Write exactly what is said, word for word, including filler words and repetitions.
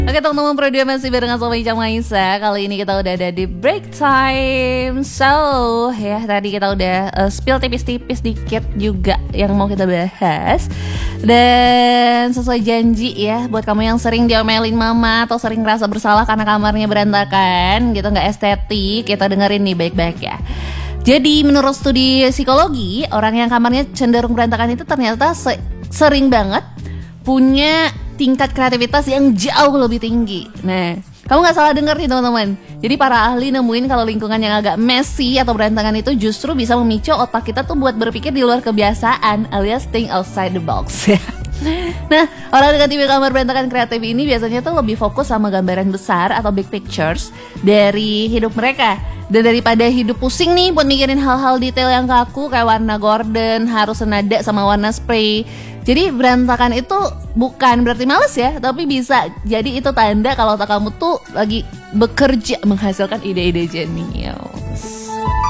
Oke teman-teman, Pro dua masih barengan sama Ica Maisa. Kali ini kita udah ada di break time. So ya tadi kita udah uh, spill tipis-tipis dikit juga yang mau kita bahas. Dan sesuai janji ya, buat kamu yang sering diomelin mama atau sering ngerasa bersalah karena kamarnya berantakan gitu, gak estetik, kita dengerin nih baik-baik ya. Jadi menurut studi psikologi, orang yang kamarnya cenderung berantakan itu ternyata se- sering banget punya tingkat kreativitas yang jauh lebih tinggi. Nah, kamu gak salah denger nih teman-teman. Jadi para ahli nemuin kalau lingkungan yang agak messy atau berantakan itu justru bisa memicu otak kita tuh buat berpikir di luar kebiasaan, alias think outside the box. Nah, orang dengan tipe kamar berantakan kreatif ini biasanya tuh lebih fokus sama gambaran besar atau big pictures dari hidup mereka. Dan daripada hidup pusing nih buat mikirin hal-hal detail yang kaku kayak warna gorden, harus senada sama warna spray. Jadi berantakan itu bukan berarti males ya, tapi bisa jadi itu tanda kalau otak kamu tuh lagi bekerja menghasilkan ide-ide jenius.